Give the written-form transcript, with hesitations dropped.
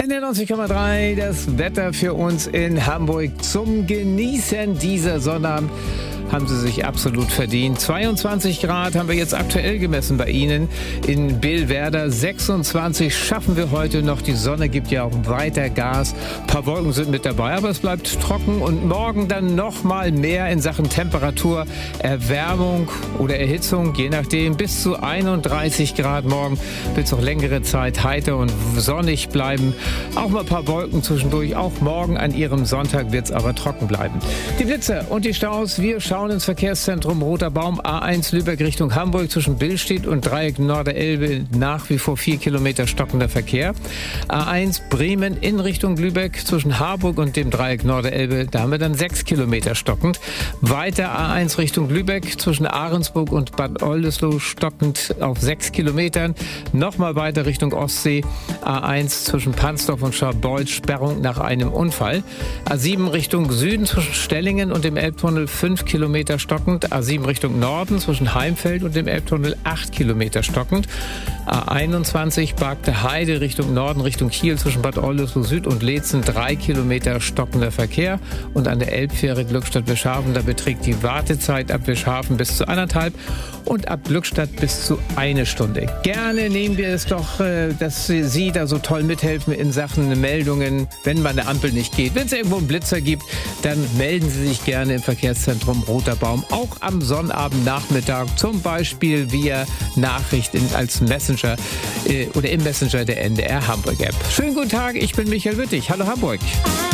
91,3, das Wetter für uns in Hamburg zum Genießen dieser Sonnabend. Haben Sie sich absolut verdient. 22 Grad haben wir jetzt aktuell gemessen bei Ihnen in Billwerder. 26 schaffen wir heute noch. Die Sonne gibt ja auch weiter Gas. Ein paar Wolken sind mit dabei, aber es bleibt trocken. Und morgen dann noch mal mehr in Sachen Temperatur, Erwärmung oder Erhitzung, je nachdem. Bis zu 31 Grad morgen wird es noch längere Zeit heiter und sonnig bleiben. Auch mal ein paar Wolken zwischendurch. Auch morgen an Ihrem Sonntag wird es aber trocken bleiben. Die Blitze und die Staus, wir schauen ins Verkehrszentrum Roter Baum, A1 Lübeck Richtung Hamburg zwischen Billstedt und Dreieck Norderelbe nach wie vor 4 Kilometer stockender Verkehr. A1 Bremen in Richtung Lübeck zwischen Harburg und dem Dreieck Norderelbe, da haben wir dann 6 Kilometer stockend. Weiter A1 Richtung Lübeck zwischen Ahrensburg und Bad Oldesloe stockend auf 6 Kilometern. Nochmal weiter Richtung Ostsee, A1 zwischen Pansdorf und Scharbeutz, Sperrung nach einem Unfall. A7 Richtung Süden zwischen Stellingen und dem Elbtunnel 5 Kilometer stockend. A7 Richtung Norden zwischen Heimfeld und dem Elbtunnel 8 Kilometer stockend. A21 Bargte Heide Richtung Norden Richtung Kiel zwischen Bad Oldesloe Süd und Leetzen 3 Kilometer stockender Verkehr. Und an der Elbfähre Glückstadt-Wischhafen, da beträgt die Wartezeit ab Wischhafen bis zu 1,5 und ab Glückstadt bis zu 1 Stunde. Gerne nehmen wir es doch, dass Sie da so toll mithelfen in Sachen Meldungen, wenn mal eine Ampel nicht geht. Wenn es irgendwo einen Blitzer gibt, dann melden Sie sich gerne im Verkehrszentrum Roter Baum, auch am Sonnabendnachmittag, zum Beispiel via Nachricht als Messenger oder im Messenger der NDR Hamburg App. Schönen guten Tag, ich bin Michael Wittig. Hallo Hamburg.